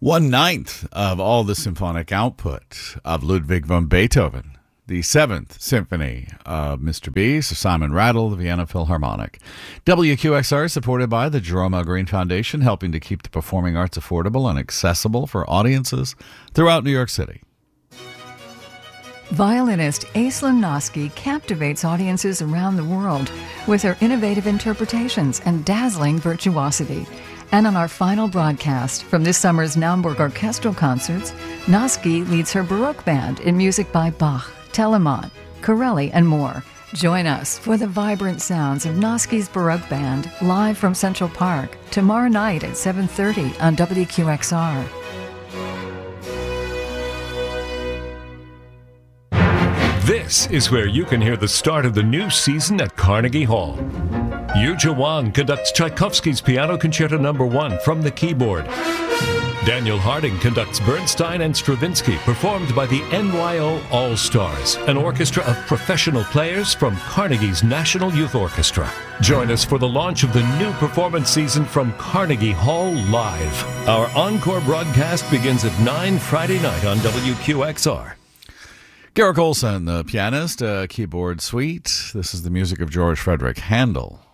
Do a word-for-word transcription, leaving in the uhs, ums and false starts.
One ninth of all the symphonic output of Ludwig van Beethoven, the Seventh Symphony of Mister B, Sir Simon Rattle, the Vienna Philharmonic. W Q X R is supported by the Jerome L. Green Foundation, helping to keep the performing arts affordable and accessible for audiences throughout New York City. Violinist Aislinn Noski captivates audiences around the world with her innovative interpretations and dazzling virtuosity. And on our final broadcast from this summer's Naumburg Orchestral Concerts, Noski leads her Baroque band in music by Bach, Telemann, Corelli, and more. Join us for the vibrant sounds of Noski's Baroque Band live from Central Park tomorrow night at seven thirty on W Q X R. This is where you can hear the start of the new season at Carnegie Hall. Yuja Wang conducts Tchaikovsky's Piano Concerto Number One from the keyboard. Daniel Harding conducts Bernstein and Stravinsky, performed by the N Y O All-Stars, an orchestra of professional players from Carnegie's National Youth Orchestra. Join us for the launch of the new performance season from Carnegie Hall Live. Our encore broadcast begins at nine Friday night on W Q X R. Georg Olsen, the pianist, uh, keyboard suite. This is the music of George Frederick Handel.